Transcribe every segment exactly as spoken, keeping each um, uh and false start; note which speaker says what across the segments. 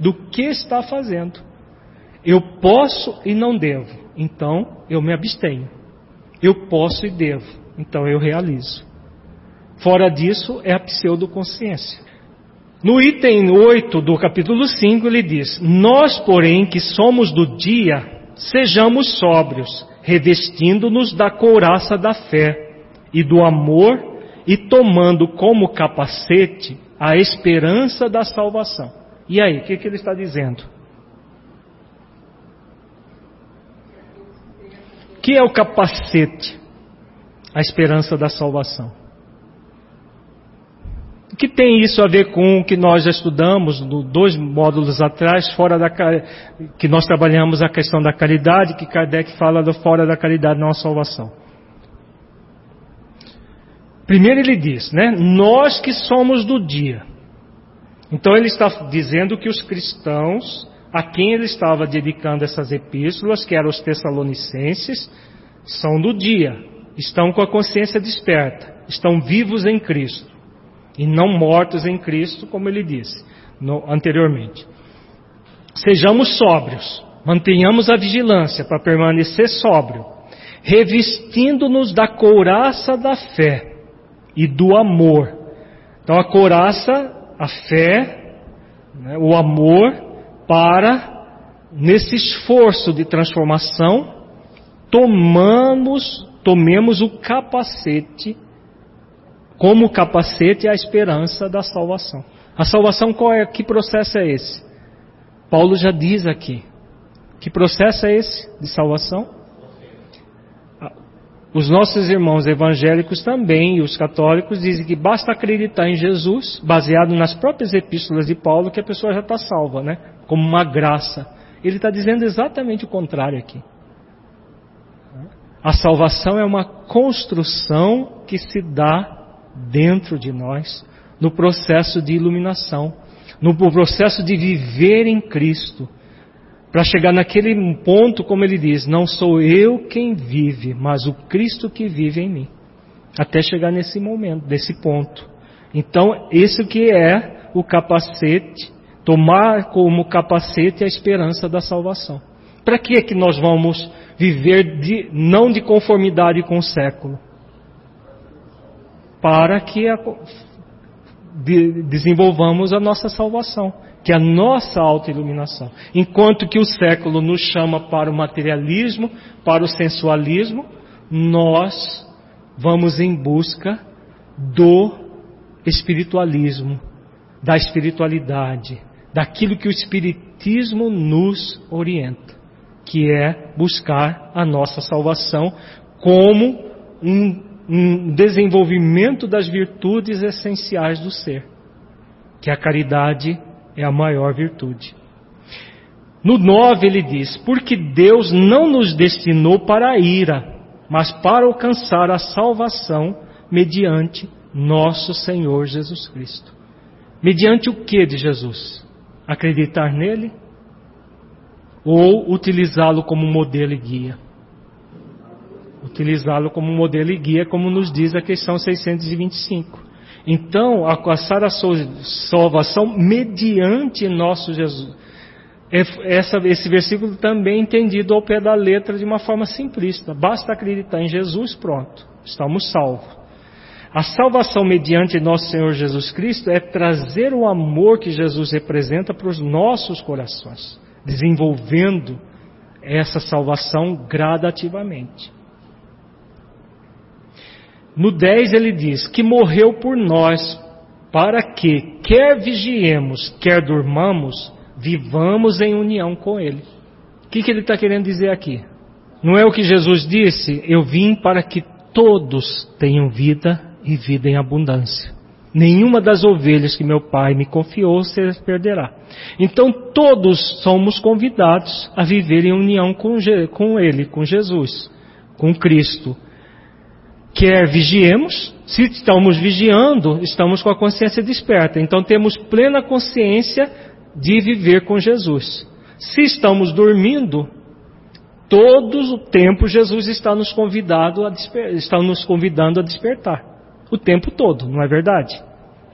Speaker 1: do que está fazendo. Eu posso e não devo, então eu me abstenho. Eu posso e devo, então eu realizo. Fora disso é a pseudoconsciência. No item oito do capítulo cinco ele diz: nós, porém, que somos do dia, sejamos sóbrios, revestindo-nos da couraça da fé e do amor e tomando como capacete a esperança da salvação. E aí, o que, que ele está dizendo? O que é o capacete? A esperança da salvação. O que tem isso a ver com o que nós já estudamos no, dois módulos atrás, fora da, que nós trabalhamos a questão da caridade, que Kardec fala do fora da caridade não há salvação. Primeiro ele diz, né, nós que somos do dia. Então ele está dizendo que os cristãos, a quem ele estava dedicando essas epístolas, que eram os Tessalonicenses, são do dia, estão com a consciência desperta, estão vivos em Cristo. E não mortos em Cristo, como ele disse no, anteriormente. Sejamos sóbrios, mantenhamos a vigilância para permanecer sóbrio, revestindo-nos da couraça da fé e do amor. Então a couraça, a fé, né, o amor, para, nesse esforço de transformação, tomamos, tomemos o capacete. Como capacete, a esperança da salvação. A salvação, qual é? Que processo é esse? Paulo já diz aqui. Que processo é esse de salvação? Os nossos irmãos evangélicos também, e os católicos, dizem que basta acreditar em Jesus, baseado nas próprias epístolas de Paulo, que a pessoa já está salva, né? Como uma graça. Ele está dizendo exatamente o contrário aqui. A salvação é uma construção que se dá dentro de nós, no processo de iluminação, no processo de viver em Cristo, para chegar naquele ponto, como ele diz, não sou eu quem vive, mas o Cristo que vive em mim, até chegar nesse momento, nesse ponto. Então, esse que é o capacete, tomar como capacete a esperança da salvação. Para que é que nós vamos viver de, não de conformidade com o século? Para que a, de, desenvolvamos a nossa salvação, que é a nossa autoiluminação. Enquanto que o século nos chama para o materialismo, para o sensualismo, nós vamos em busca do espiritualismo, da espiritualidade, daquilo que o Espiritismo nos orienta, que é buscar a nossa salvação como um um desenvolvimento das virtudes essenciais do ser, que a caridade é a maior virtude. No nove ele diz: porque Deus não nos destinou para a ira, mas para alcançar a salvação mediante nosso Senhor Jesus Cristo. Mediante o que de Jesus? Acreditar nele? Ou utilizá-lo como modelo e guia? Utilizá-lo como modelo e guia, como nos diz a questão seiscentos e vinte e cinco. Então, alcançar a salvação mediante nosso Jesus. Essa, esse versículo também é entendido ao pé da letra de uma forma simplista. Basta acreditar em Jesus, pronto, estamos salvos. A salvação mediante nosso Senhor Jesus Cristo é trazer o amor que Jesus representa para os nossos corações, desenvolvendo essa salvação gradativamente. No dez ele diz que morreu por nós, para que, quer vigiemos, quer durmamos, vivamos em união com Ele. O que, que ele está querendo dizer aqui? Não é o que Jesus disse? Eu vim para que todos tenham vida e vida em abundância. Nenhuma das ovelhas que meu Pai me confiou se perderá. Então todos somos convidados a viver em união com, com Ele, com Jesus, com Cristo. Quer vigiemos, se estamos vigiando, estamos com a consciência desperta. Então temos plena consciência de viver com Jesus. Se estamos dormindo, todo o tempo Jesus está nos, convidado a desper... está nos convidando a despertar. O tempo todo, não é verdade?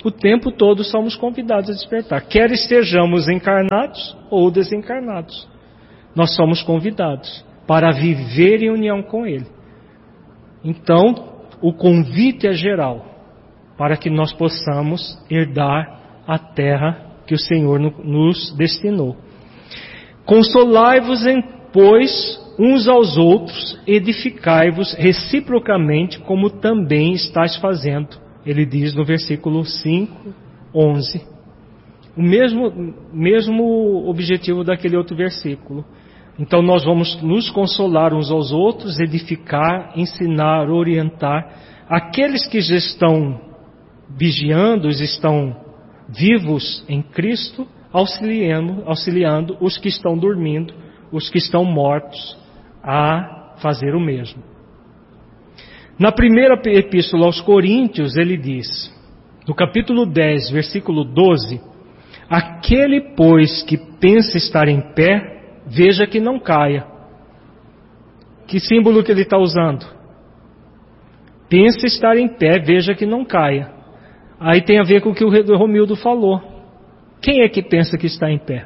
Speaker 1: O tempo todo somos convidados a despertar. Quer estejamos encarnados ou desencarnados. Nós somos convidados para viver em união com Ele. Então, o convite é geral, para que nós possamos herdar a terra que o Senhor nos destinou. Consolai-vos, pois, uns aos outros, edificai-vos reciprocamente, como também estáis fazendo. Ele diz no versículo cinco, onze. O mesmo, mesmo objetivo daquele outro versículo. Então nós vamos nos consolar uns aos outros, edificar, ensinar, orientar. Aqueles que já estão vigiando, estão vivos em Cristo, auxiliando, auxiliando os que estão dormindo, os que estão mortos, a fazer o mesmo. Na primeira epístola aos Coríntios, ele diz, no capítulo dez, versículo doze, aquele, pois, que pensa estar em pé, veja que não caia. Que símbolo que ele está usando? Pensa estar em pé, veja que não caia. Aí tem a ver com o que o Romildo falou. Quem é que pensa que está em pé?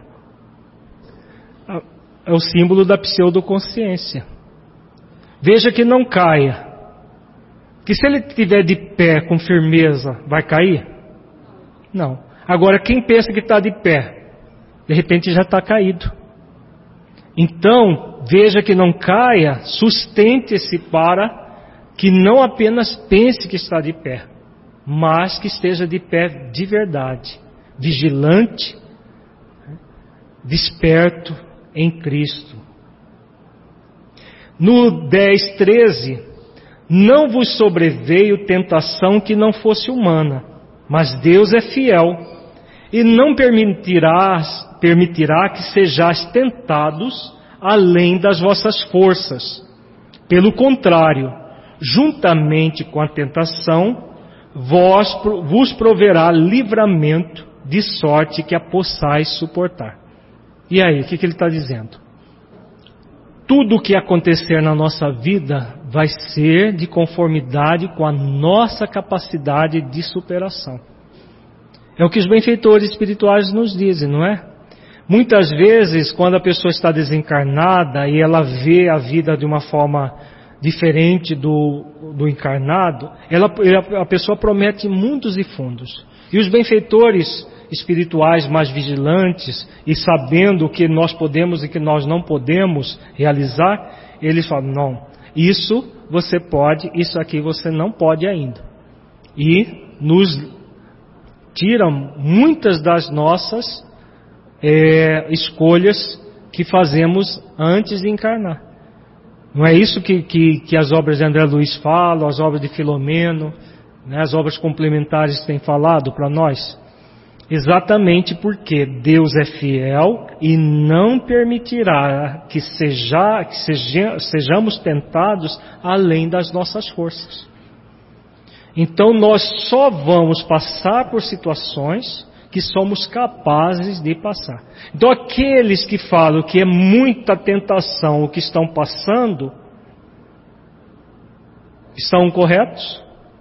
Speaker 1: É o símbolo da pseudoconsciência. Veja que não caia. Que se ele estiver de pé com firmeza, vai cair? Não. Agora, quem pensa que está de pé, de repente já está caído. Então, veja que não caia, sustente-se para que não apenas pense que está de pé, mas que esteja de pé de verdade, vigilante, desperto em Cristo. No dez, treze, não vos sobreveio tentação que não fosse humana, mas Deus é fiel, e não permitirá, permitirá que sejais tentados além das vossas forças. Pelo contrário, juntamente com a tentação, vós, vos proverá livramento, de sorte que a possais suportar. E aí, o que, que ele está dizendo? Tudo o que acontecer na nossa vida vai ser de conformidade com a nossa capacidade de superação. É o que os benfeitores espirituais nos dizem, não é? Muitas vezes, quando a pessoa está desencarnada e ela vê a vida de uma forma diferente do, do encarnado, ela, a pessoa promete mundos e fundos. E os benfeitores espirituais mais vigilantes e sabendo o que nós podemos e que nós não podemos realizar, eles falam, não, isso você pode, isso aqui você não pode ainda. E nos tiram muitas das nossas é, escolhas que fazemos antes de encarnar. Não é isso que, que, que as obras de André Luiz falam, as obras de Filomeno, né, as obras complementares têm falado para nós? Exatamente porque Deus é fiel e não permitirá que, seja, que seja, sejamos tentados além das nossas forças. Então nós só vamos passar por situações que somos capazes de passar. Então aqueles que falam que é muita tentação o que estão passando, estão corretos?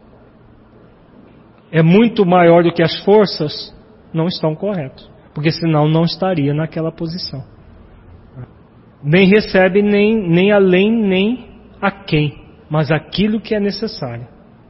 Speaker 1: É muito maior do que as forças? Não estão corretos, porque senão não estaria naquela posição. Nem recebe nem, nem além, nem a quem, mas aquilo que é necessário.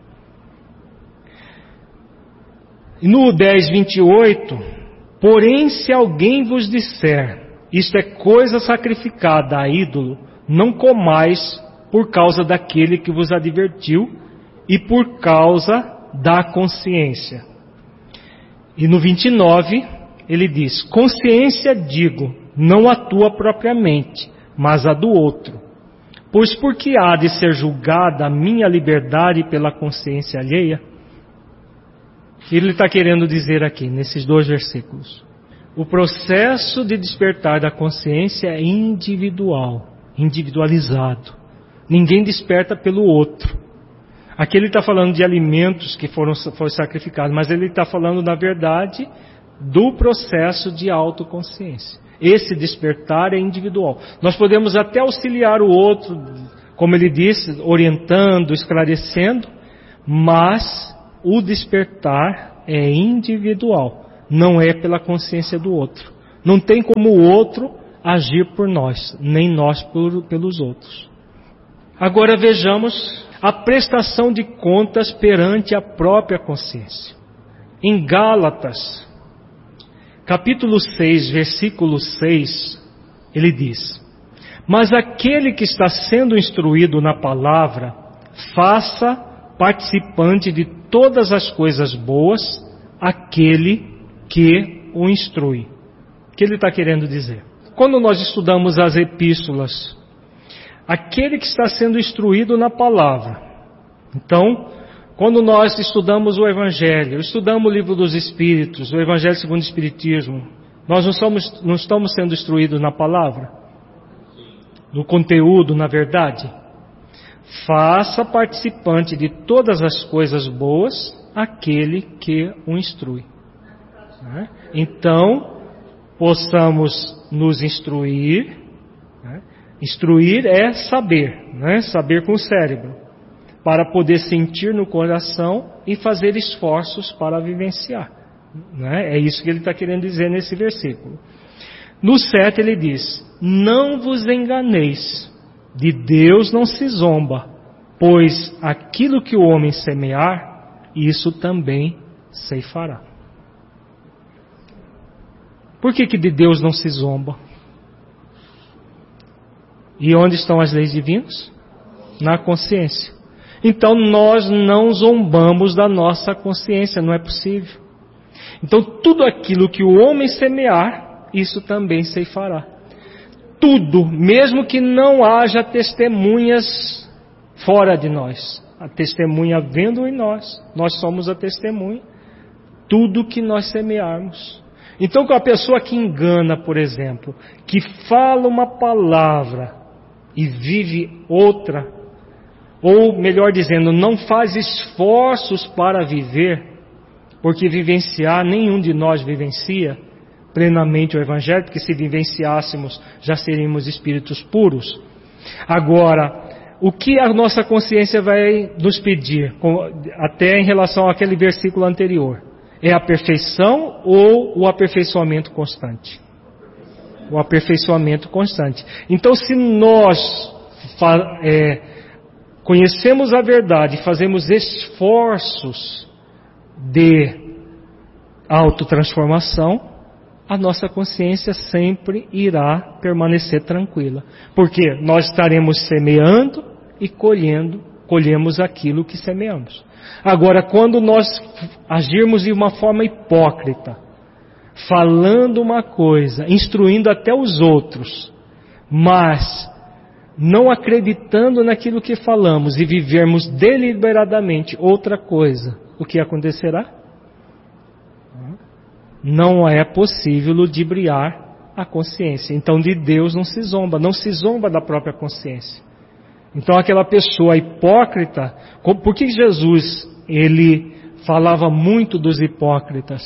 Speaker 1: No dez, vinte e oito, porém se alguém vos disser, isto é coisa sacrificada a ídolo, não comais por causa daquele que vos advertiu e por causa da consciência. E no vinte e nove, ele diz, consciência digo, não a tua propriamente, mas a do outro. Pois por que há de ser julgada a minha liberdade pela consciência alheia? Ele está querendo dizer aqui, nesses dois versículos. O processo de despertar da consciência é individual, individualizado. Ninguém desperta pelo outro. Aqui ele está falando de alimentos que foram, foram sacrificados, mas ele está falando, na verdade, do processo de autoconsciência. Esse despertar é individual. Nós podemos até auxiliar o outro, como ele disse, orientando, esclarecendo, mas o despertar é individual, não é pela consciência do outro. Não tem como o outro agir por nós, nem nós por, pelos outros. Agora vejamos a prestação de contas perante a própria consciência. Em Gálatas, capítulo seis, versículo seis, ele diz: mas aquele que está sendo instruído na palavra, faça participante de todas as coisas boas aquele que o instrui. O que ele está querendo dizer? Quando nós estudamos as epístolas, aquele que está sendo instruído na palavra. Então, quando nós estudamos o Evangelho, estudamos o livro dos Espíritos, o Evangelho segundo o Espiritismo, nós não, somos, não estamos sendo instruídos na palavra? No conteúdo, na verdade? Faça participante de todas as coisas boas aquele que o instrui. Né? Então, possamos nos instruir. Né? Instruir é saber, né? Saber com o cérebro, para poder sentir no coração e fazer esforços para vivenciar. Né? É isso que ele está querendo dizer nesse versículo. No sete ele diz: não vos enganeis, de Deus não se zomba, pois aquilo que o homem semear, isso também ceifará. Por que que de Deus não se zomba? E onde estão as leis divinas? Na consciência. Então nós não zombamos da nossa consciência, não é possível. Então tudo aquilo que o homem semear, isso também ceifará. Tudo, mesmo que não haja testemunhas fora de nós. A testemunha vendo em nós, nós somos a testemunha. Tudo que nós semearmos. Então, com a pessoa que engana, por exemplo, que fala uma palavra e vive outra, ou melhor dizendo, não faz esforços para viver, porque vivenciar, nenhum de nós vivencia plenamente o Evangelho, porque se vivenciássemos, já seríamos espíritos puros. Agora, o que a nossa consciência vai nos pedir, até em relação àquele versículo anterior? É a perfeição ou o aperfeiçoamento constante? O aperfeiçoamento constante. Então, se nós é, conhecemos a verdade e fazemos esforços de autotransformação, a nossa consciência sempre irá permanecer tranquila. Porque nós estaremos semeando e colhendo, colhemos aquilo que semeamos. Agora, quando nós agirmos de uma forma hipócrita, falando uma coisa, instruindo até os outros, mas não acreditando naquilo que falamos e vivermos deliberadamente outra coisa, o que acontecerá? Não é possível ludibriar a consciência. Então de Deus não se zomba, não se zomba da própria consciência. Então aquela pessoa hipócrita, por que Jesus ele falava muito dos hipócritas?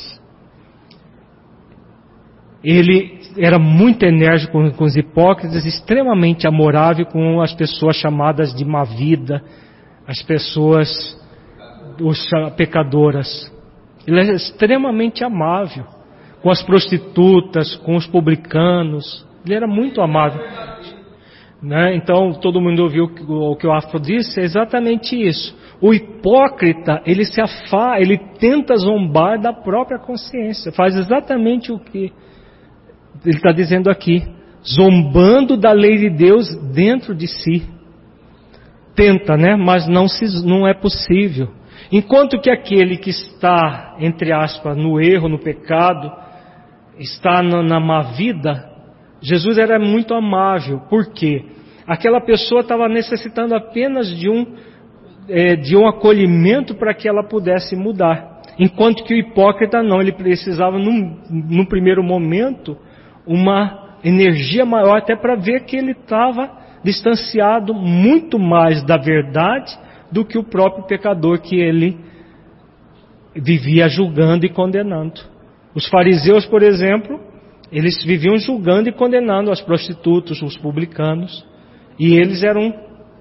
Speaker 1: Ele era muito enérgico com, com os hipócritas, extremamente amorável com as pessoas chamadas de má vida, as pessoas os pecadoras. Ele é extremamente amável com as prostitutas, com os publicanos. Ele era muito amável. Né? Então todo mundo ouviu o que o Afro disse, é exatamente isso. O hipócrita, ele se afa, ele tenta zombar da própria consciência, faz exatamente o que ele está dizendo aqui, zombando da lei de Deus dentro de si. Tenta, né? Mas não, se, não é possível. Enquanto que aquele que está, entre aspas, no erro, no pecado, está na, na má vida, Jesus era muito amável. Por quê? Aquela pessoa estava necessitando apenas de um, é, de um acolhimento para que ela pudesse mudar. Enquanto que o hipócrita não, ele precisava, num, num primeiro momento, uma energia maior, até para ver que ele estava distanciado muito mais da verdade do que o próprio pecador que ele vivia julgando e condenando. Os fariseus, por exemplo, eles viviam julgando e condenando as prostitutas, os publicanos, e eles eram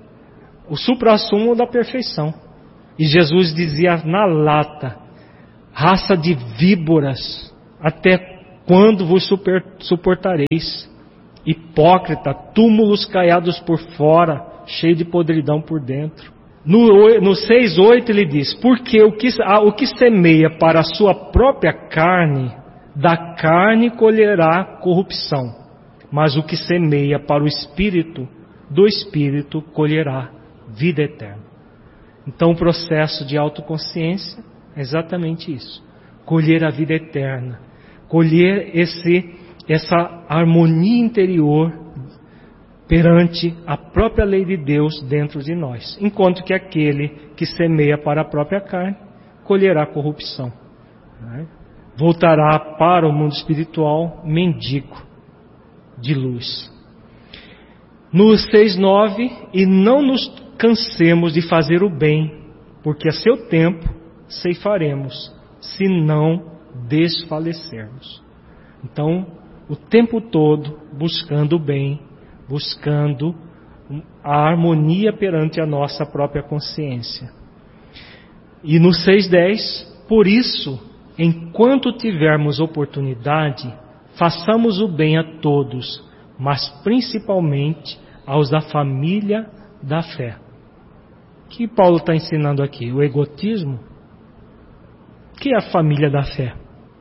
Speaker 1: o suprassumo da perfeição. E Jesus dizia na lata: raça de víboras, até quando vos super, suportareis? Hipócrita, túmulos caiados por fora, cheio de podridão por dentro. No, no seis, oito ele diz, porque o que, o que semeia para a sua própria carne, da carne colherá corrupção, mas o que semeia para o Espírito, do Espírito colherá vida eterna. Então o processo de autoconsciência é exatamente isso, colher a vida eterna, colher esse, essa harmonia interior perante a própria lei de Deus dentro de nós, enquanto que aquele que semeia para a própria carne colherá corrupção, né? Voltará para o mundo espiritual mendigo de luz. No seis, nove, e não nos cansemos de fazer o bem, porque a seu tempo ceifaremos, se não desfalecermos. Então, o tempo todo buscando o bem, buscando a harmonia perante a nossa própria consciência. E no seis, dez, por isso, enquanto tivermos oportunidade, façamos o bem a todos, mas principalmente aos da família da fé. O que Paulo está ensinando aqui? O egotismo? O que é a família da fé?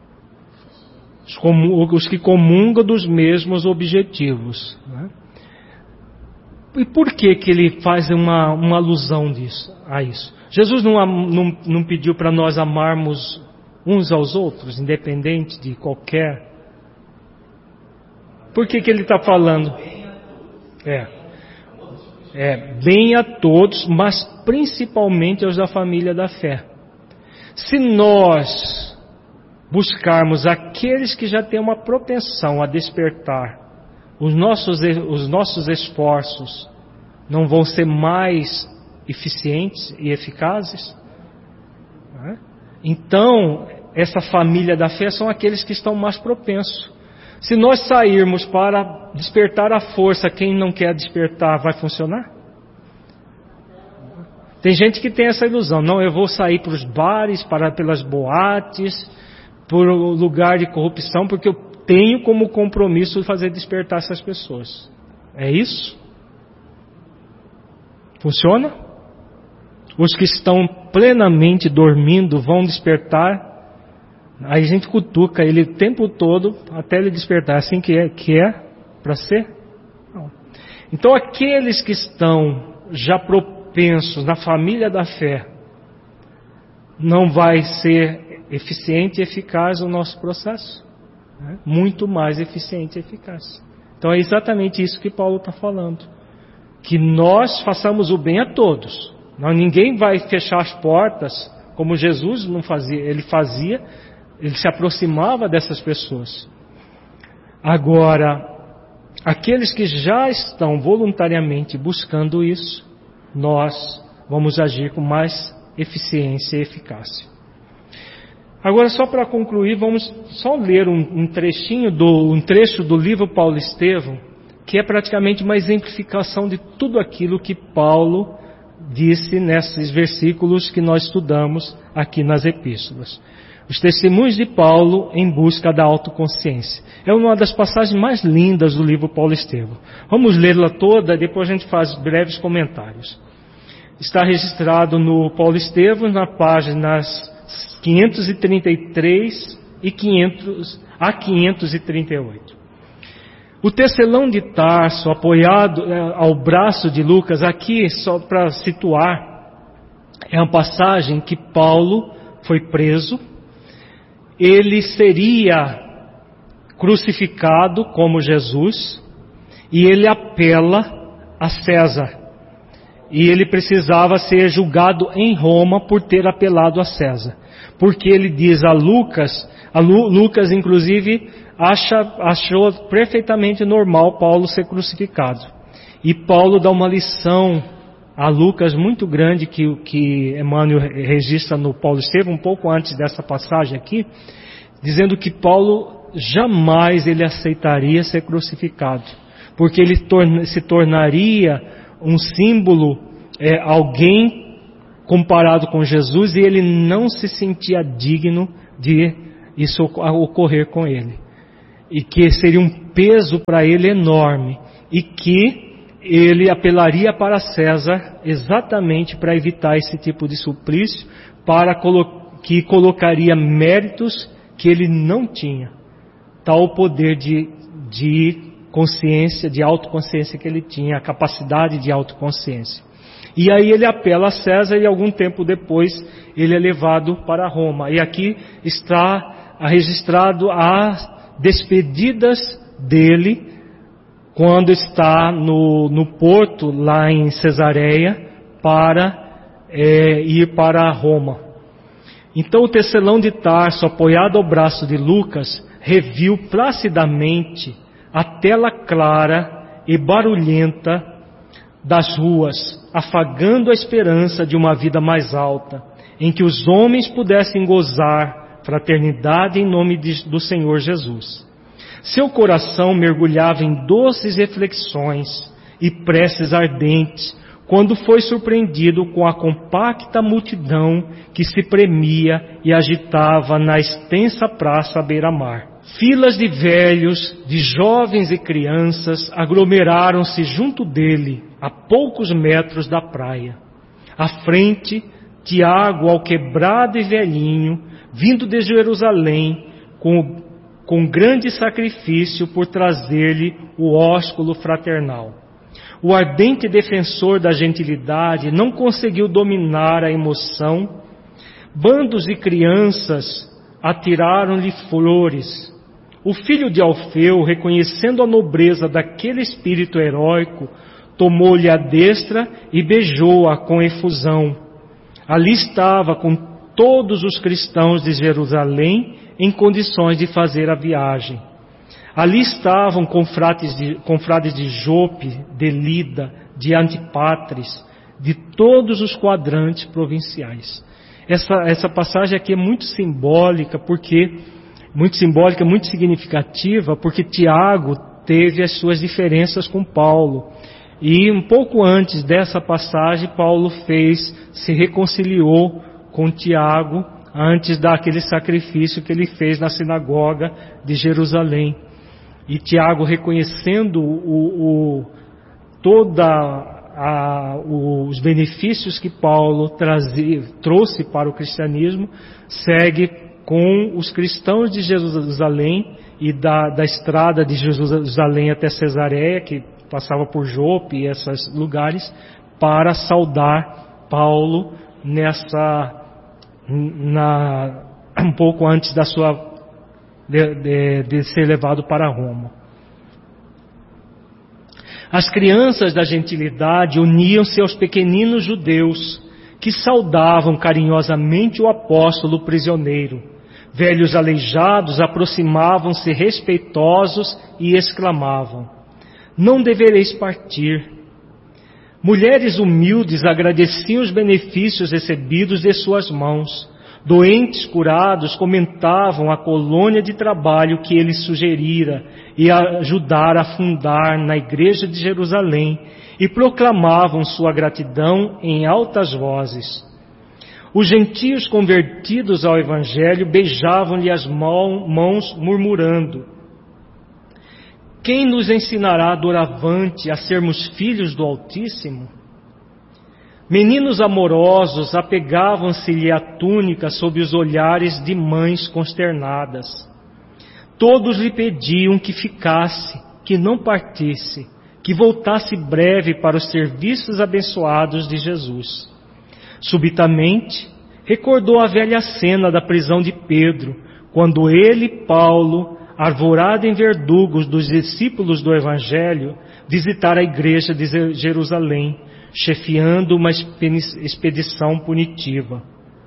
Speaker 1: Os que comungam dos mesmos objetivos, né? E por que que ele faz uma, uma alusão disso, a isso? Jesus não, não, não pediu para nós amarmos uns aos outros, independente de qualquer... Por que que ele está falando? É, é, bem a todos, mas principalmente aos da família da fé. Se nós buscarmos aqueles que já têm uma propensão a despertar, os nossos, os nossos esforços não vão ser mais eficientes e eficazes? Né? Então, essa família da fé são aqueles que estão mais propensos. Se nós sairmos para despertar a força, quem não quer despertar vai funcionar? Tem gente que tem essa ilusão, não, eu vou sair para os bares, para, pelas boates, por lugar de corrupção, porque eu tenho como compromisso fazer despertar essas pessoas. É isso? Funciona? Os que estão plenamente dormindo vão despertar. Aí a gente cutuca ele o tempo todo até ele despertar. Assim que é, que é para ser? Não. Então aqueles que estão já propensos na família da fé, não vai ser eficiente e eficaz o nosso processo. Né? Muito mais eficiente e eficaz. Então é exatamente isso que Paulo está falando. Que nós façamos o bem a todos. Não, ninguém vai fechar as portas como Jesus não fazia. Ele fazia, ele se aproximava dessas pessoas. Agora, aqueles que já estão voluntariamente buscando isso, nós vamos agir com mais eficiência e eficácia. Agora, só para concluir, vamos só ler um, um trechinho do um trecho do livro Paulo Estevão, que é praticamente uma exemplificação de tudo aquilo que Paulo disse nesses versículos que nós estudamos aqui nas epístolas. Os testemunhos de Paulo em busca da autoconsciência. É uma das passagens mais lindas do livro Paulo Estevão. Vamos lê-la toda, depois a gente faz breves comentários. Está registrado no Paulo Estevão, na páginas quinhentos e trinta e três e quinhentos, a quinhentos e trinta e oito. O tecelão de Tarso, apoiado ao braço de Lucas, aqui, só para situar, é uma passagem que Paulo foi preso, ele seria crucificado como Jesus, e ele apela a César, e ele precisava ser julgado em Roma por ter apelado a César, porque ele diz a Lucas, a Lu, Lucas inclusive acha, achou perfeitamente normal Paulo ser crucificado, e Paulo dá uma lição a Lucas muito grande que, que Emmanuel registra no Paulo Estevão, um pouco antes dessa passagem aqui, dizendo que Paulo jamais ele aceitaria ser crucificado, porque ele torna, se tornaria um símbolo, é, alguém comparado com Jesus, e ele não se sentia digno de isso ocorrer com ele. E que seria um peso para ele enorme. E que ele apelaria para César exatamente para evitar esse tipo de suplício, para colo- que colocaria méritos que ele não tinha. Tal o poder de, de consciência, de autoconsciência que ele tinha, a capacidade de autoconsciência. E aí ele apela a César e algum tempo depois ele é levado para Roma. E aqui está registrado as despedidas dele quando está no, no porto lá em Cesareia para é, ir para Roma. Então o tecelão de Tarso, apoiado ao braço de Lucas, reviu placidamente a tela clara e barulhenta das ruas, afagando a esperança de uma vida mais alta, em que os homens pudessem gozar fraternidade em nome de, do Senhor Jesus. Seu coração mergulhava em doces reflexões e preces ardentes, quando foi surpreendido com a compacta multidão que se premia e agitava na extensa praça à beira-mar. Filas de velhos, de jovens e crianças aglomeraram-se junto dele, a poucos metros da praia. À frente, Tiago, alquebrado e velhinho, vindo de Jerusalém, com, com grande sacrifício por trazer-lhe o ósculo fraternal. O ardente defensor da gentilidade não conseguiu dominar a emoção. Bandos de crianças atiraram-lhe flores. O filho de Alfeu, reconhecendo a nobreza daquele espírito heróico, tomou-lhe a destra e beijou-a com efusão. Ali estava com todos os cristãos de Jerusalém em condições de fazer a viagem. Ali estavam confrades de, confrades de Jope, de Lida, de Antipatris, de todos os quadrantes provinciais. Essa, essa passagem aqui é muito simbólica, porque muito simbólica, muito significativa, porque Tiago teve as suas diferenças com Paulo. E um pouco antes dessa passagem, Paulo fez, se reconciliou com Tiago antes daquele sacrifício que ele fez na sinagoga de Jerusalém. E Tiago, reconhecendo o, o, toda a, os benefícios que Paulo trazia, trouxe para o cristianismo, segue com os cristãos de Jerusalém e da, da estrada de Jerusalém até Cesareia, que passava por Jope e esses lugares, para saudar Paulo nessa, na, um pouco antes da sua De, de, de ser levado para Roma. As crianças da gentilidade uniam-se aos pequeninos judeus, que saudavam carinhosamente o apóstolo prisioneiro. Velhos aleijados aproximavam-se respeitosos e exclamavam: não devereis partir. Mulheres humildes agradeciam os benefícios recebidos de suas mãos. Doentes curados comentavam a colônia de trabalho que ele sugerira e ajudara a fundar na igreja de Jerusalém, e proclamavam sua gratidão em altas vozes. Os gentios convertidos ao Evangelho beijavam-lhe as mãos, murmurando: quem nos ensinará doravante a sermos filhos do Altíssimo? Meninos amorosos apegavam-se-lhe à túnica sob os olhares de mães consternadas. Todos lhe pediam que ficasse, que não partisse, que voltasse breve para os serviços abençoados de Jesus. Subitamente, recordou a velha cena da prisão de Pedro, quando ele, Paulo, arvorado em verdugos dos discípulos do Evangelho, visitara a igreja de Jerusalém, chefiando uma expedição punitiva.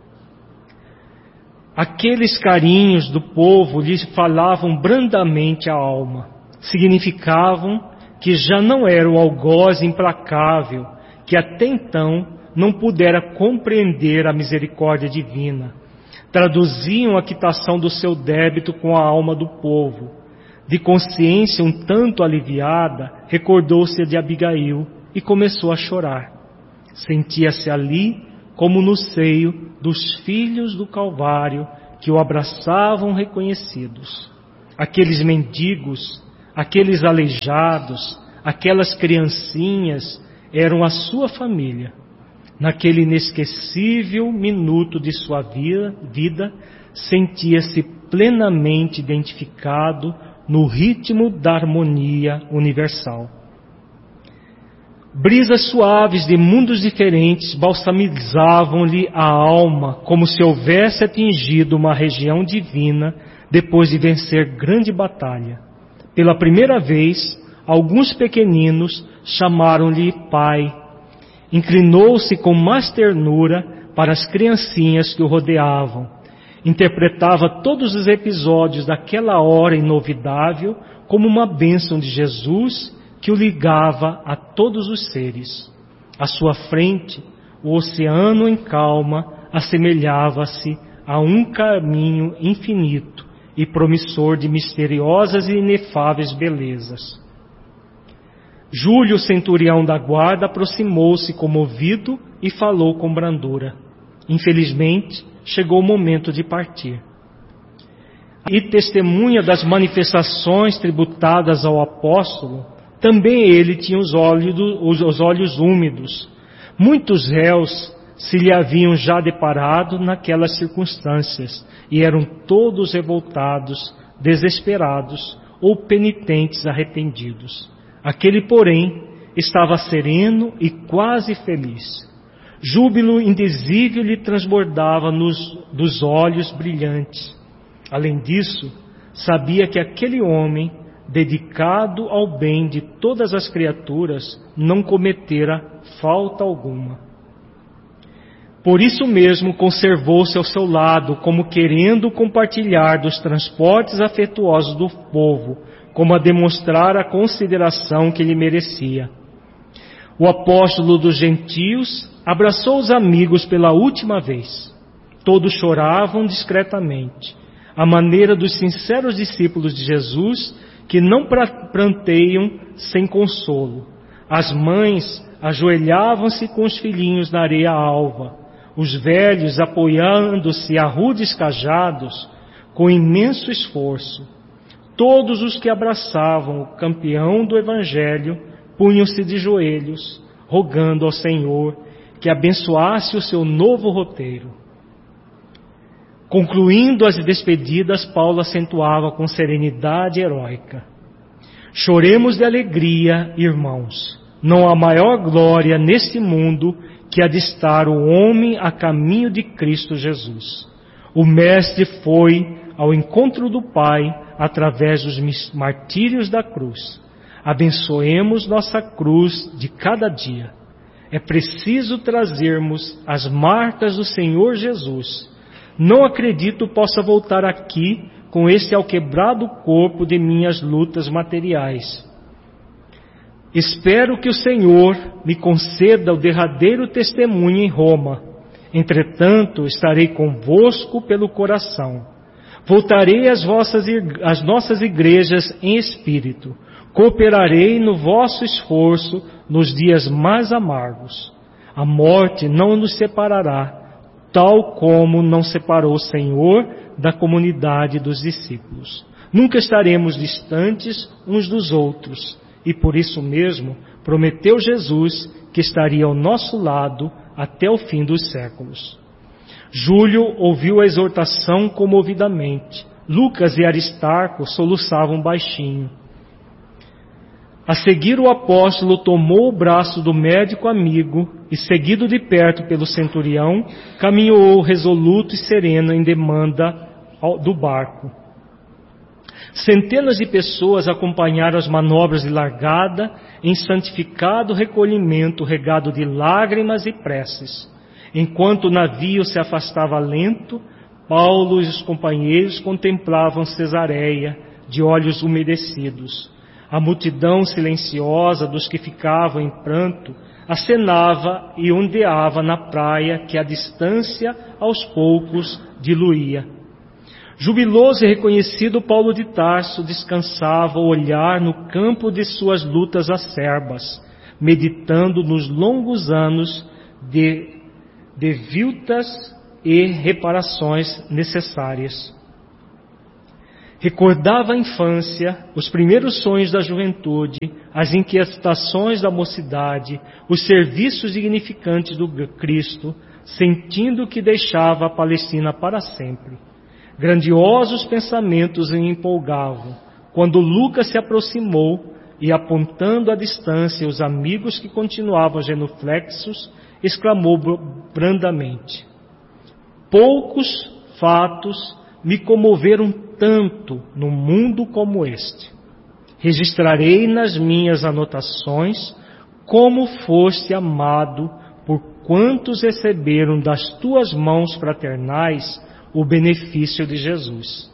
Speaker 1: Aqueles carinhos do povo lhe falavam brandamente a alma. Significavam que já não era o algoz implacável, que até então não pudera compreender a misericórdia divina. Traduziam a quitação do seu débito com a alma do povo. De consciência um tanto aliviada, recordou-se de Abigail e começou a chorar. Sentia-se ali como no seio dos filhos do Calvário que o abraçavam reconhecidos. Aqueles mendigos, aqueles aleijados, aquelas criancinhas eram a sua família. Naquele inesquecível minuto de sua vida, sentia-se plenamente identificado no ritmo da harmonia universal. Brisas suaves de mundos diferentes balsamizavam-lhe a alma, como se houvesse atingido uma região divina depois de vencer grande batalha. Pela primeira vez, alguns pequeninos chamaram-lhe pai. Inclinou-se com mais ternura para as criancinhas que o rodeavam. Interpretava todos os episódios daquela hora inovidável como uma bênção de Jesus que o ligava a todos os seres. À sua frente, o oceano em calma assemelhava-se a um caminho infinito e promissor de misteriosas e inefáveis belezas. Júlio, centurião da guarda, aproximou-se comovido e falou com brandura. Infelizmente, chegou o momento de partir. E testemunha das manifestações tributadas ao apóstolo, também ele tinha os olhos, os olhos úmidos. Muitos réus se lhe haviam já deparado naquelas circunstâncias e eram todos revoltados, desesperados ou penitentes arrependidos. Aquele, porém, estava sereno e quase feliz. Júbilo indizível lhe transbordava nos, dos olhos brilhantes. Além disso, sabia que aquele homem, dedicado ao bem de todas as criaturas, não cometera falta alguma. Por isso mesmo conservou-se ao seu lado, como querendo compartilhar dos transportes afetuosos do povo, como a demonstrar a consideração que lhe merecia. O apóstolo dos gentios abraçou os amigos pela última vez. Todos choravam discretamente, à maneira dos sinceros discípulos de Jesus, que não pranteiam sem consolo. As mães ajoelhavam-se com os filhinhos na areia alva, os velhos apoiando-se a rudes cajados com imenso esforço. Todos os que abraçavam o campeão do Evangelho punham-se de joelhos, rogando ao Senhor que abençoasse o seu novo roteiro. Concluindo as despedidas, Paulo acentuava com serenidade heróica: choremos de alegria, irmãos. Não há maior glória neste mundo que a de estar o homem a caminho de Cristo Jesus. O Mestre foi ao encontro do Pai através dos martírios da cruz. Abençoemos nossa cruz de cada dia. É preciso trazermos as marcas do Senhor Jesus. Não acredito possa voltar aqui com esse alquebrado corpo de minhas lutas materiais. Espero que o Senhor me conceda o derradeiro testemunho em Roma. Entretanto, estarei convosco pelo coração. Voltarei às, vossas, às nossas igrejas em espírito. Cooperarei no vosso esforço nos dias mais amargos. A morte não nos separará, tal como não separou o Senhor da comunidade dos discípulos. Nunca estaremos distantes uns dos outros, e por isso mesmo prometeu Jesus que estaria ao nosso lado até o fim dos séculos. Júlio ouviu a exortação comovidamente. Lucas e Aristarco soluçavam baixinho. A seguir, o apóstolo tomou o braço do médico amigo e, seguido de perto pelo centurião, caminhou resoluto e sereno em demanda do barco. Centenas de pessoas acompanharam as manobras de largada em santificado recolhimento regado de lágrimas e preces. Enquanto o navio se afastava lento, Paulo e os companheiros contemplavam Cesareia de olhos umedecidos. A multidão silenciosa dos que ficavam em pranto acenava e ondeava na praia que a distância aos poucos diluía. Jubiloso e reconhecido, Paulo de Tarso descansava o olhar no campo de suas lutas acerbas, meditando nos longos anos de, de viltas e reparações necessárias. Recordava a infância, os primeiros sonhos da juventude, as inquietações da mocidade, os serviços dignificantes do Cristo, sentindo que deixava a Palestina para sempre. Grandiosos pensamentos o empolgavam, quando Lucas se aproximou e, apontando à distância os amigos que continuavam genuflexos, exclamou brandamente: poucos fatos me comoveram tanto no mundo como este. Registrarei nas minhas anotações como foste amado por quantos receberam das tuas mãos fraternais o benefício de Jesus.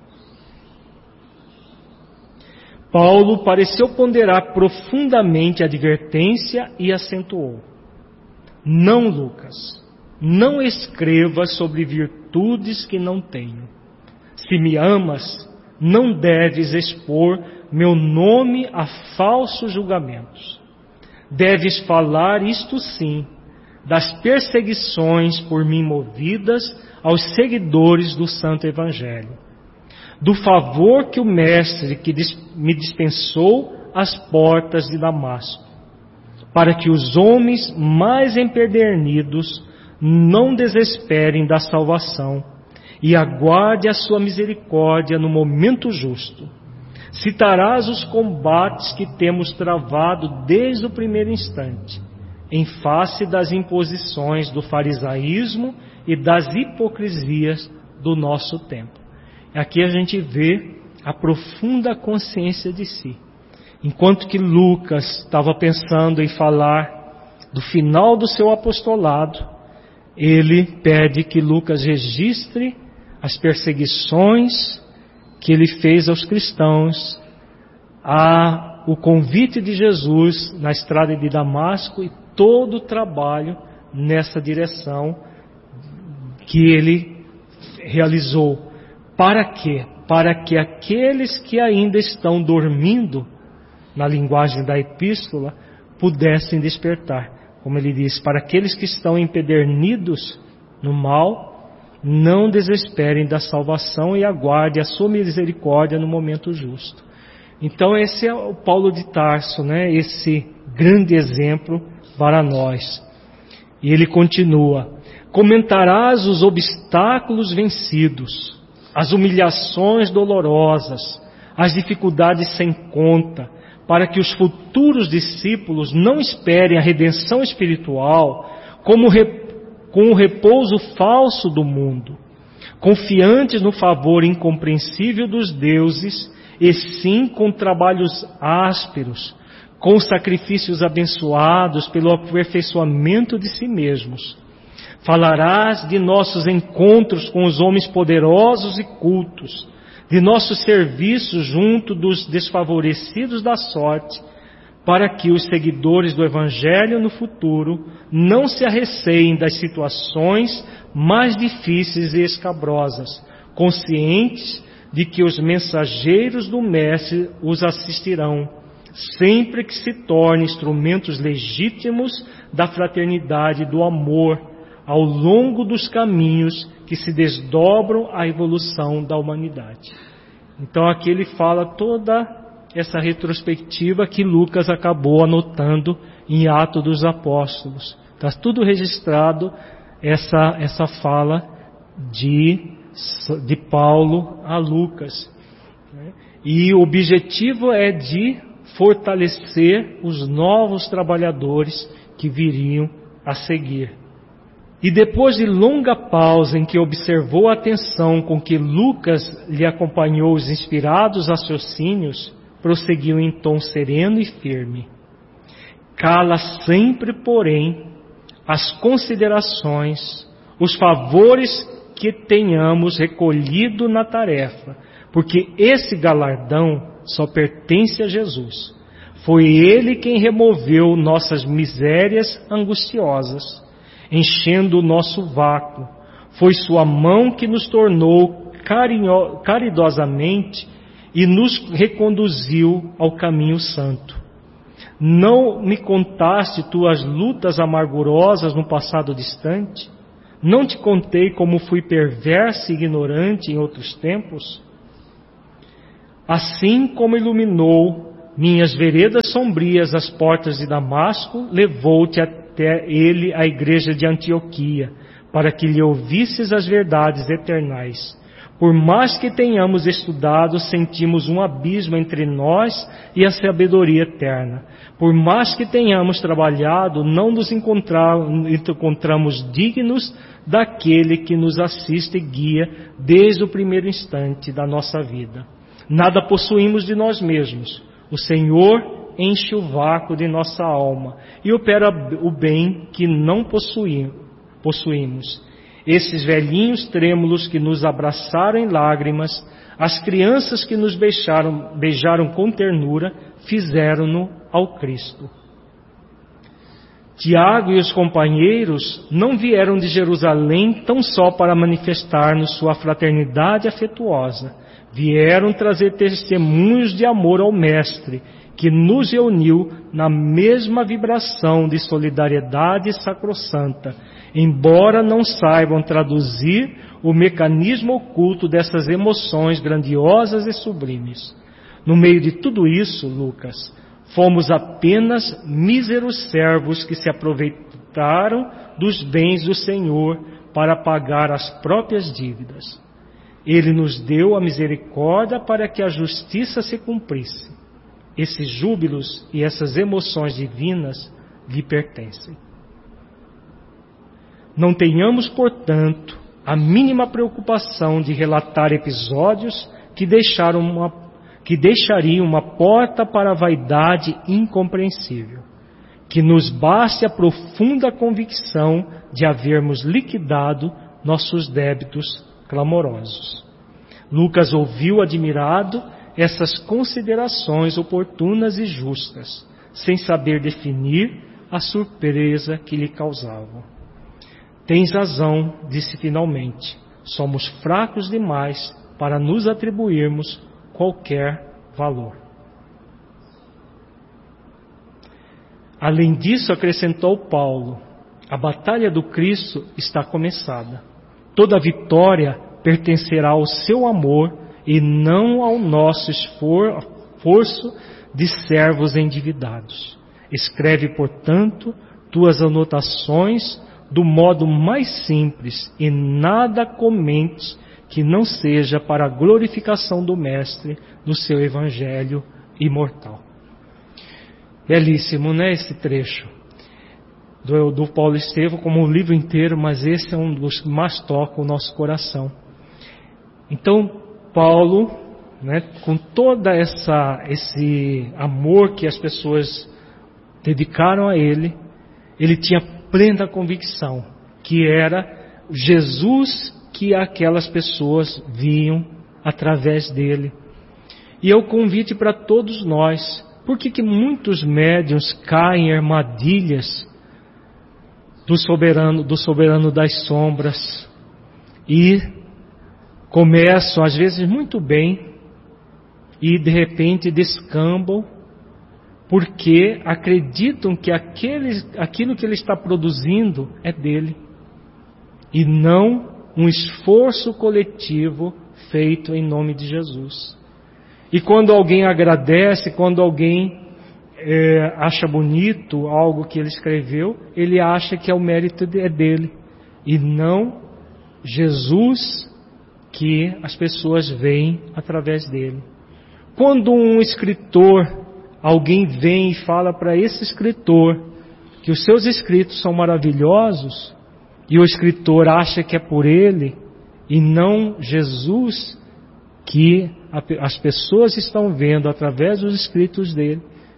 Speaker 1: Paulo pareceu ponderar profundamente a advertência e acentuou: não, Lucas, não escrevas sobre virtudes que não tenho. Se me amas, não deves expor meu nome a falsos julgamentos. Deves falar, isto sim, das perseguições por mim movidas aos seguidores do Santo Evangelho, do favor que o Mestre que me dispensou às portas de Damasco, para que os homens mais empedernidos não desesperem da salvação e aguarde a sua misericórdia no momento justo. Citarás os combates que temos travado desde o primeiro instante, em face das imposições do farisaísmo e das hipocrisias do nosso tempo. Aqui a gente vê a profunda consciência de si. Enquanto que Lucas estava pensando em falar do final do seu apostolado, ele pede que Lucas registre as perseguições que ele fez aos cristãos, a, o convite de Jesus na estrada de Damasco e todo o trabalho nessa direção que ele realizou. Para quê? Para que aqueles que ainda estão dormindo, na linguagem da epístola, pudessem despertar. Como ele diz, para aqueles que estão empedernidos no mal, não desesperem da salvação e aguardem a sua misericórdia no momento justo. Então esse é o Paulo de Tarso, né? Esse grande exemplo para nós. E ele continua: comentarás os obstáculos vencidos, as humilhações dolorosas, as dificuldades sem conta, para que os futuros discípulos não esperem a redenção espiritual como re, com o repouso falso do mundo, confiantes no favor incompreensível dos deuses, e sim com trabalhos ásperos, com sacrifícios abençoados pelo aperfeiçoamento de si mesmos. Falarás de nossos encontros com os homens poderosos e cultos, de nossos serviços junto dos desfavorecidos da sorte, para que os seguidores do Evangelho no futuro não se arreceiem das situações mais difíceis e escabrosas, conscientes de que os mensageiros do Mestre os assistirão, sempre que se tornem instrumentos legítimos da fraternidade e do amor, ao longo dos caminhos que se desdobram à evolução da humanidade. Então aqui ele fala toda essa retrospectiva que Lucas acabou anotando em Atos dos Apóstolos. Está tudo registrado, essa, essa fala de, de Paulo a Lucas. E o objetivo é de fortalecer os novos trabalhadores que viriam a seguir. E depois de longa pausa em que observou a atenção com que Lucas lhe acompanhou os inspirados raciocínios, prosseguiu em tom sereno e firme: cala sempre, porém, as considerações, os favores que tenhamos recolhido na tarefa, porque esse galardão só pertence a Jesus. Foi Ele quem removeu nossas misérias angustiosas, enchendo o nosso vácuo. Foi sua mão que nos tornou carinho, caridosamente e nos reconduziu ao caminho santo. Não me contaste tuas lutas amargurosas no passado distante? Não te contei como fui perverso e ignorante em outros tempos? Assim como iluminou minhas veredas sombrias as portas de Damasco, levou-te até ele a igreja de Antioquia, para que lhe ouvisses as verdades eternais. Por mais que tenhamos estudado, sentimos um abismo entre nós e a sabedoria eterna. Por mais que tenhamos trabalhado, não nos encontramos dignos daquele que nos assiste e guia desde o primeiro instante da nossa vida. Nada possuímos de nós mesmos. O Senhor enche o vácuo de nossa alma e opera o bem que não possuímos. Esses velhinhos trêmulos que nos abraçaram em lágrimas, as crianças que nos beijaram, beijaram com ternura, fizeram-no ao Cristo. Tiago e os companheiros não vieram de Jerusalém tão só para manifestar-nos sua fraternidade afetuosa. Vieram trazer testemunhos de amor ao Mestre, que nos reuniu na mesma vibração de solidariedade sacrossanta, embora não saibam traduzir o mecanismo oculto dessas emoções grandiosas e sublimes. No meio de tudo isso, Lucas, fomos apenas míseros servos que se aproveitaram dos bens do Senhor para pagar as próprias dívidas. Ele nos deu a misericórdia para que a justiça se cumprisse. Esses júbilos e essas emoções divinas lhe pertencem. Não tenhamos, portanto, a mínima preocupação de relatar episódios que, deixaram uma, que deixariam uma porta para a vaidade incompreensível. Que nos baste a profunda convicção de havermos liquidado nossos débitos clamorosos. Lucas ouviu admirado essas considerações oportunas e justas, sem saber definir a surpresa que lhe causavam. Tens razão, disse finalmente, somos fracos demais para nos atribuirmos qualquer valor. Além disso, acrescentou Paulo, a batalha do Cristo está começada. Toda vitória pertencerá ao seu amor e não ao nosso esforço de servos endividados. Escreve, portanto, tuas anotações do modo mais simples e nada comentes que não seja para a glorificação do Mestre no seu Evangelho imortal. Belíssimo, né, esse trecho do, do Paulo Estevão, como o livro inteiro, mas esse é um dos que mais toca o nosso coração. Então, Paulo, né, com todo esse amor que as pessoas dedicaram a ele, ele tinha plena convicção que era Jesus que aquelas pessoas viam através dele. E é o convite para todos nós. Por que que muitos médiuns caem em armadilhas do soberano, do soberano das sombras e começam, às vezes, muito bem e, de repente, descambam porque acreditam que aquele, aquilo que ele está produzindo é dele e não um esforço coletivo feito em nome de Jesus. E quando alguém agradece, quando alguém é, acha bonito algo que ele escreveu, ele acha que é o mérito é dele e não Jesus que as pessoas veem através dele. Quando um escritor, alguém vem e fala para esse escritor que os seus escritos são maravilhosos e o escritor acha que é por ele e não Jesus que as pessoas estão vendo através dos escritos dele,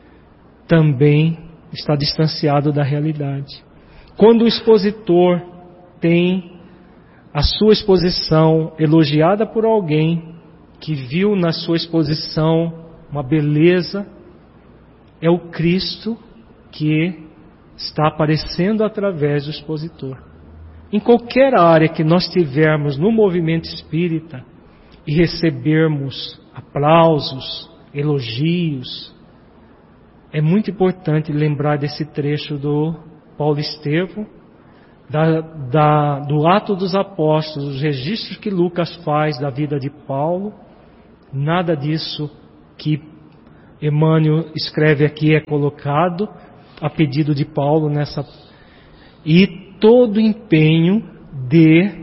Speaker 1: também está distanciado da realidade. Quando o expositor tem a sua exposição elogiada por alguém que viu na sua exposição uma beleza, é o Cristo que está aparecendo através do expositor. Em qualquer área que nós tivermos no movimento espírita e recebermos aplausos, elogios, é muito importante lembrar desse trecho do Paulo Estevão, da, da, do Ato dos Apóstolos, os registros que Lucas faz da vida de Paulo, nada disso que Emmanuel escreve aqui é colocado a pedido de Paulo nessa. E todo o empenho de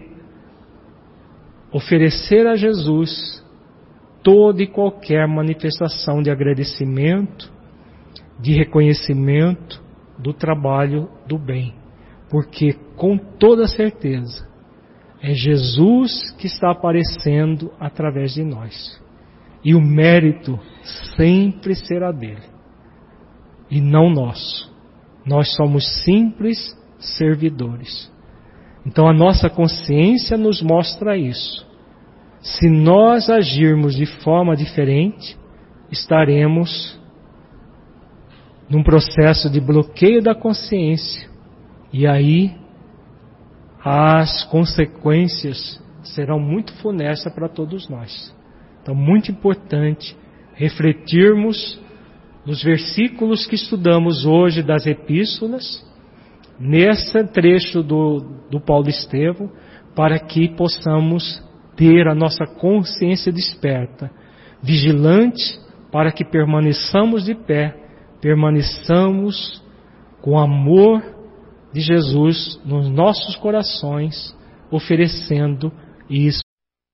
Speaker 1: oferecer a Jesus toda e qualquer manifestação de agradecimento, de reconhecimento do trabalho do bem. Porque com toda certeza é Jesus que está aparecendo através de nós. E o mérito sempre será dele e não nosso. Nós somos simples servidores. Então a nossa consciência nos mostra isso. Se nós agirmos de forma diferente, estaremos num processo de bloqueio da consciência, e aí as consequências serão muito funestas para todos nós. Então, muito importante refletirmos nos versículos que estudamos hoje das epístolas, nesse trecho do, do Paulo Estevão, para que possamos ter a nossa consciência desperta, vigilante, para que permaneçamos de pé, permaneçamos com o amor de Jesus nos nossos corações, oferecendo isso.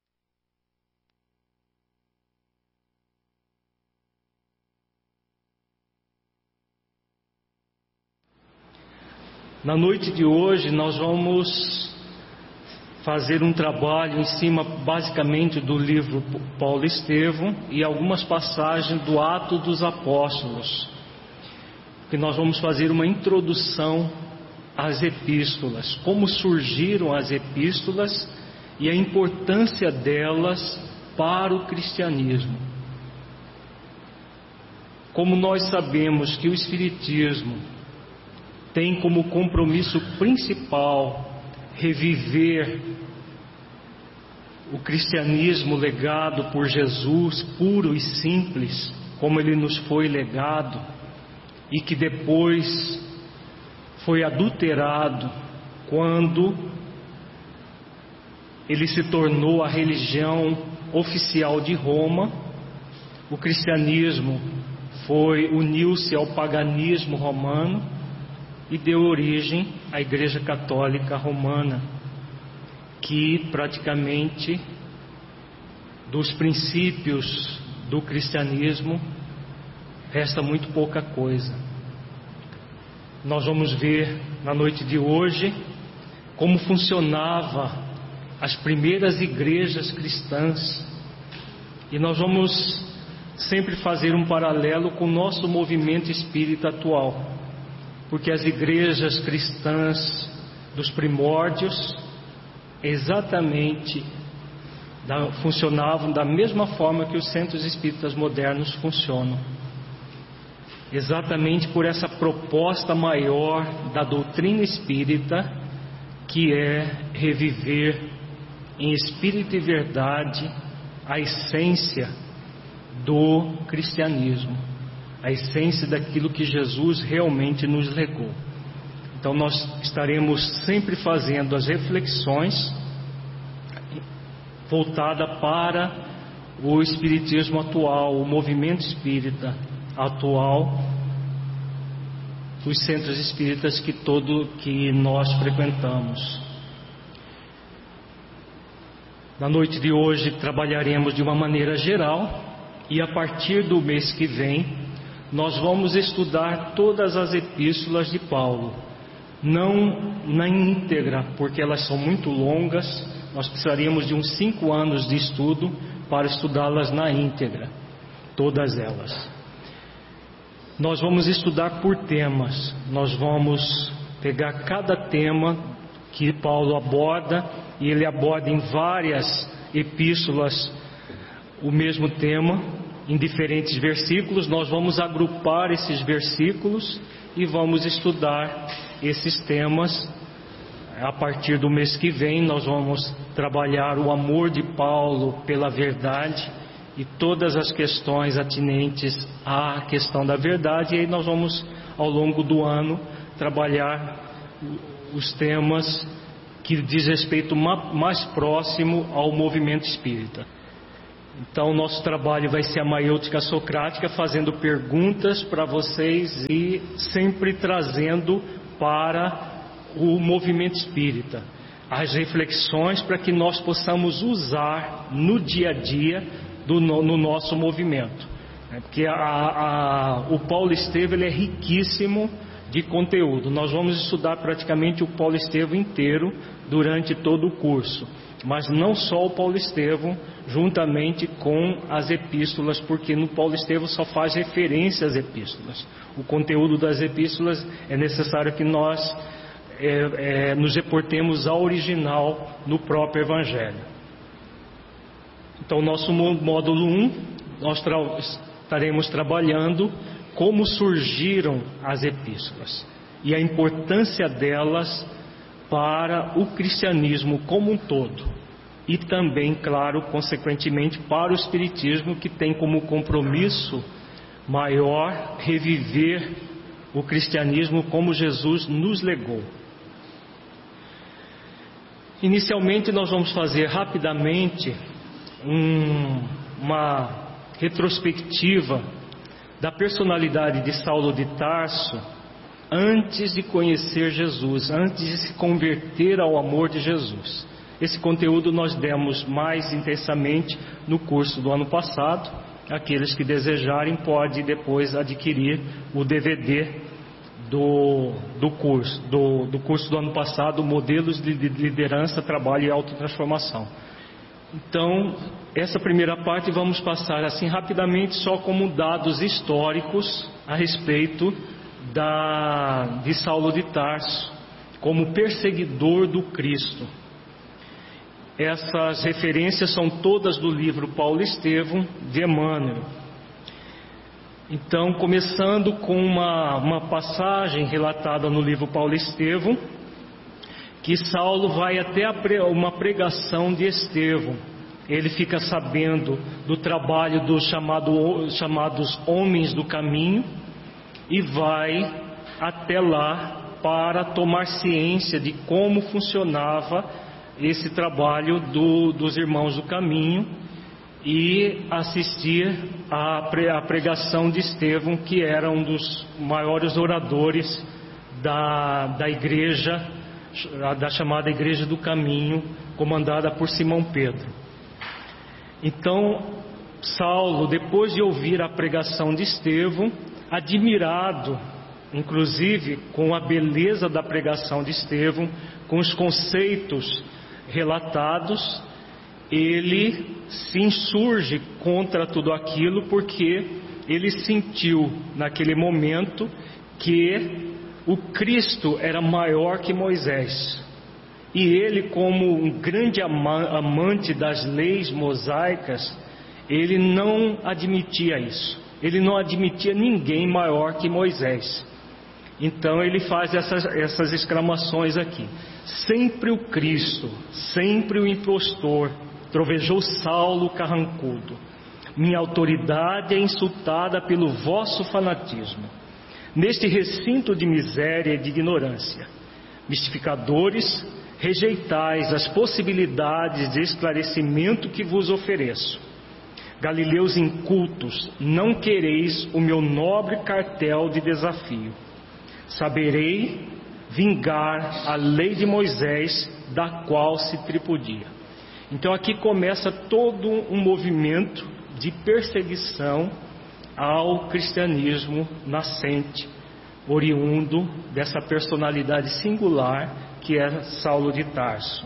Speaker 1: Na noite de hoje nós vamos fazer um trabalho em cima basicamente do livro Paulo Estevão e algumas passagens do Ato dos Apóstolos, que nós vamos fazer uma introdução às epístolas, como surgiram as epístolas e a importância delas para o cristianismo. Como nós sabemos que o Espiritismo tem como compromisso principal reviver o cristianismo legado por Jesus, puro e simples, como ele nos foi legado, e que depois foi adulterado quando ele se tornou a religião oficial de Roma. O cristianismo foi uniu-se ao paganismo romano e deu origem à Igreja Católica Romana, que praticamente dos princípios do cristianismo resta muito pouca coisa. Nós vamos ver na noite de hoje como funcionava as primeiras igrejas cristãs, e nós vamos sempre fazer um paralelo com o nosso movimento espírita atual, porque as igrejas cristãs dos primórdios exatamente da, funcionavam da mesma forma que os centros espíritas modernos funcionam, exatamente por essa proposta maior da doutrina espírita, que é reviver em espírito e verdade a essência do cristianismo, a essência daquilo que Jesus realmente nos legou. Então nós estaremos sempre fazendo as reflexões voltada para o espiritismo atual, o movimento espírita atual, os centros espíritas que todo que nós frequentamos. Na noite de hoje trabalharemos de uma maneira geral, e a partir do mês que vem nós vamos estudar todas as epístolas de Paulo, não na íntegra, porque elas são muito longas. Nós precisaríamos de uns cinco anos de estudo para estudá-las na íntegra, todas elas. Nós vamos estudar por temas, nós vamos pegar cada tema que Paulo aborda, e ele aborda em várias epístolas o mesmo tema, em diferentes versículos. Nós vamos agrupar esses versículos e vamos estudar esses temas. A partir do mês que vem nós vamos trabalhar o amor de Paulo pela verdade e todas as questões atinentes à questão da verdade, e aí nós vamos ao longo do ano trabalhar os temas que diz respeito mais próximo ao movimento espírita. Então, nosso trabalho vai ser a maiêutica socrática, fazendo perguntas para vocês e sempre trazendo para o movimento espírita as reflexões para que nós possamos usar no dia a dia do, no, no nosso movimento. Porque a, a, o Paulo Estevam ele é riquíssimo de conteúdo. Nós vamos estudar praticamente o Paulo Estevam inteiro durante todo o curso, mas não só o Paulo Estevam, juntamente com as epístolas, porque no Paulo Estevam só faz referência às epístolas. O conteúdo das epístolas é necessário que nós é, é, nos reportemos ao original no próprio Evangelho. Então, nosso módulo um, nós tra- estaremos trabalhando como surgiram as epístolas e a importância delas para o cristianismo como um todo, e também, claro, consequentemente para o espiritismo, que tem como compromisso maior reviver o cristianismo como Jesus nos legou. Inicialmente nós vamos fazer rapidamente um, uma retrospectiva da personalidade de Saulo de Tarso antes de conhecer Jesus, antes de se converter ao amor de Jesus. Esse conteúdo nós demos mais intensamente no curso do ano passado. Aqueles que desejarem podem depois adquirir o D V D do, do curso do, do curso do ano passado, Modelos de Liderança, Trabalho e Autotransformação. Então, essa primeira parte vamos passar assim rapidamente, só como dados históricos a respeito da, de Saulo de Tarso como perseguidor do Cristo. Essas referências são todas do livro Paulo Estevam de Emmanuel. Então, começando com uma, uma passagem relatada no livro Paulo Estevam, que Saulo vai até a pre, uma pregação de Estevão. Ele fica sabendo do trabalho dos chamado, chamados Homens do Caminho e vai até lá para tomar ciência de como funcionava esse trabalho do, dos Irmãos do Caminho e assistir à pregação de Estevão, que era um dos maiores oradores da, da igreja, da chamada Igreja do Caminho, comandada por Simão Pedro. Então, Saulo, depois de ouvir a pregação de Estevão, admirado, inclusive com a beleza da pregação de Estevão, com os conceitos relatados, ele se insurge contra tudo aquilo, porque ele sentiu naquele momento que o Cristo era maior que Moisés, e ele, como um grande amante das leis mosaicas, ele não admitia isso, ele não admitia ninguém maior que Moisés. Então ele faz essas, essas exclamações aqui: sempre o Cristo, sempre o impostor, trovejou Saulo carrancudo. Minha autoridade é insultada pelo vosso fanatismo, neste recinto de miséria e de ignorância. Mistificadores, rejeitais as possibilidades de esclarecimento que vos ofereço. Galileus incultos, não quereis o meu nobre cartel de desafio. Saberei vingar a lei de Moisés, da qual se tripudia. Então aqui começa todo um movimento de perseguição ao cristianismo nascente, oriundo dessa personalidade singular que é Saulo de Tarso.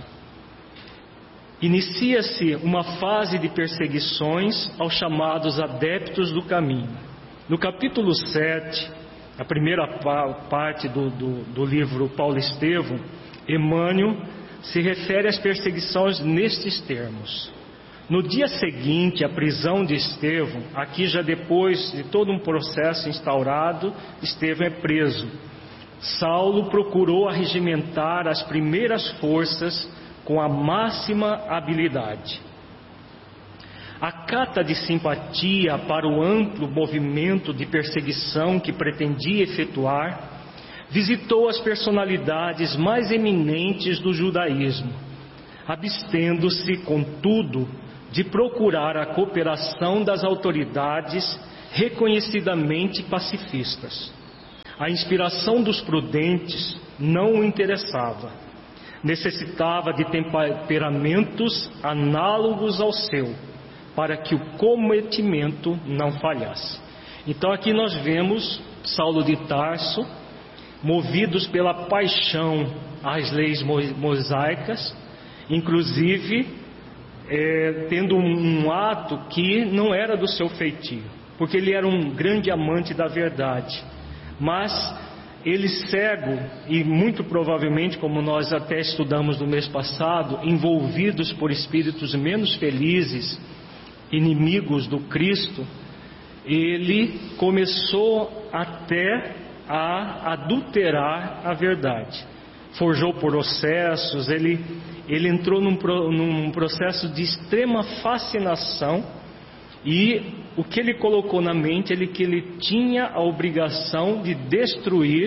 Speaker 1: Inicia-se uma fase de perseguições aos chamados adeptos do caminho. No capítulo sete, a primeira parte do, do, do livro Paulo Estevam, Emmanuel se refere às perseguições nestes termos: no dia seguinte à prisão de Estevão, aqui já depois de todo um processo instaurado, Estevão é preso. Saulo procurou arregimentar as primeiras forças com a máxima habilidade. A cata de simpatia para o amplo movimento de perseguição que pretendia efetuar visitou as personalidades mais eminentes do judaísmo, abstendo-se, contudo, de procurar a cooperação das autoridades reconhecidamente pacifistas. A inspiração dos prudentes não o interessava. Necessitava de temperamentos análogos ao seu, para que o cometimento não falhasse. Então aqui nós vemos Saulo de Tarso, movidos pela paixão às leis mosaicas, inclusive é, tendo um, um ato que não era do seu feitio, porque ele era um grande amante da verdade, mas ele cego e muito provavelmente, como nós até estudamos no mês passado, envolvidos por espíritos menos felizes, inimigos do Cristo, ele começou até a adulterar a verdade, forjou processos, ele, ele entrou num, num processo de extrema fascinação, e o que ele colocou na mente é que ele tinha a obrigação de destruir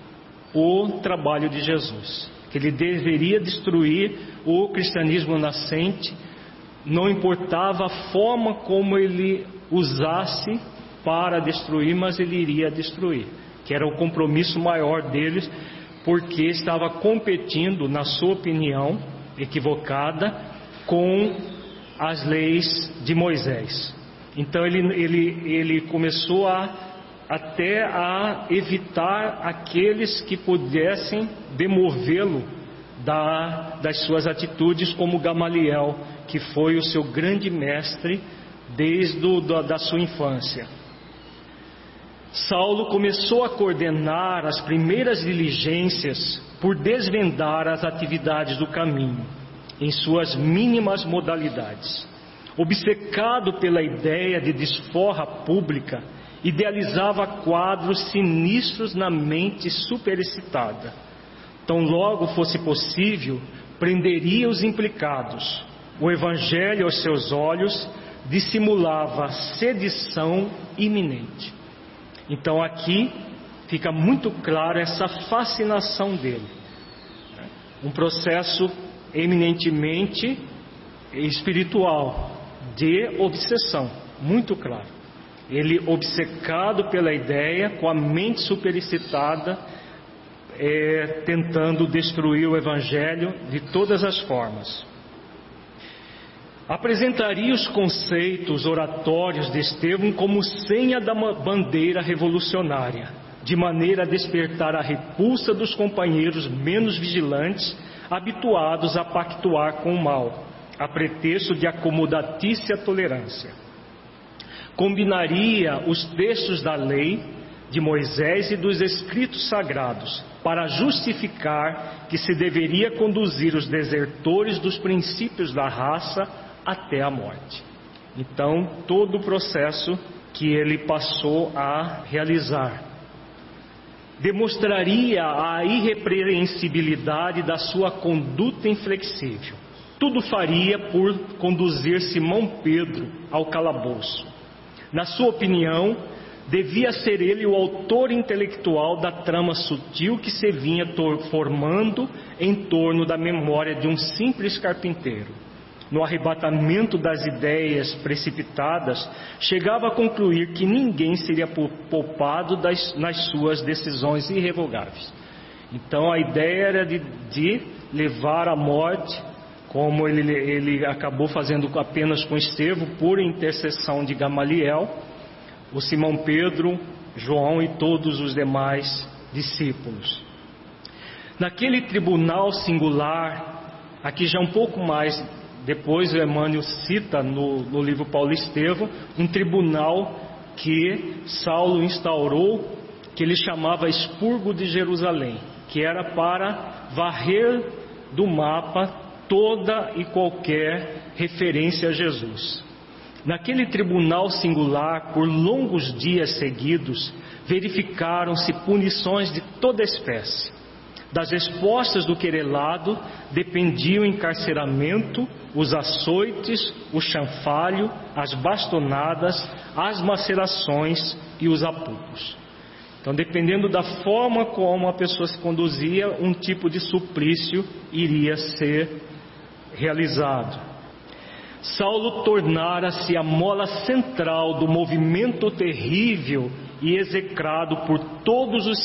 Speaker 1: o trabalho de Jesus, que ele deveria destruir o cristianismo nascente, não importava a forma como ele usasse para destruir, mas ele iria destruir, que era o compromisso maior deles, porque estava competindo, na sua opinião equivocada, com as leis de Moisés. Então ele, ele, ele começou a, até a evitar aqueles que pudessem demovê-lo da, das suas atitudes, como Gamaliel, que foi o seu grande mestre desde o, da, da sua infância. Saulo começou a coordenar as primeiras diligências por desvendar as atividades do caminho, em suas mínimas modalidades. Obcecado pela ideia de desforra pública, idealizava quadros sinistros na mente superexcitada. Tão logo fosse possível, prenderia os implicados. O evangelho aos seus olhos dissimulava sedição iminente. Então aqui fica muito claro essa fascinação dele, um processo eminentemente espiritual, de obsessão, muito claro. Ele, obcecado pela ideia, com a mente superexcitada, é, tentando destruir o evangelho de todas as formas. Apresentaria os conceitos oratórios de Estevão como senha da bandeira revolucionária, de maneira a despertar a repulsa dos companheiros menos vigilantes, habituados a pactuar com o mal, a pretexto de acomodatícia tolerância. Combinaria os textos da lei de Moisés e dos escritos sagrados, para justificar que se deveria conduzir os desertores dos princípios da raça até a morte. Então, todo o processo que ele passou a realizar demonstraria a irrepreensibilidade da sua conduta inflexível. Tudo faria por conduzir Simão Pedro ao calabouço. Na sua opinião, devia ser ele o autor intelectual da trama sutil que se vinha formando em torno da memória de um simples carpinteiro. No arrebatamento das ideias precipitadas, chegava a concluir que ninguém seria poupado das, nas suas decisões irrevogáveis. Então a ideia era de, de levar à morte, como ele, ele acabou fazendo apenas com Estevão, por intercessão de Gamaliel, o Simão Pedro, João e todos os demais discípulos. Naquele tribunal singular, aqui já um pouco mais depois o Emmanuel cita no, no livro Paulo Estevão, um tribunal que Saulo instaurou, que ele chamava Expurgo de Jerusalém, que era para varrer do mapa toda e qualquer referência a Jesus. Naquele tribunal singular, por longos dias seguidos, verificaram-se punições de toda espécie. Das respostas do querelado dependiam o encarceramento, os açoites, o chanfalho, as bastonadas, as macerações e os apupos. Então, dependendo da forma como a pessoa se conduzia, um tipo de suplício iria ser realizado. Saulo tornara-se a mola central do movimento terrível e execrado por todos os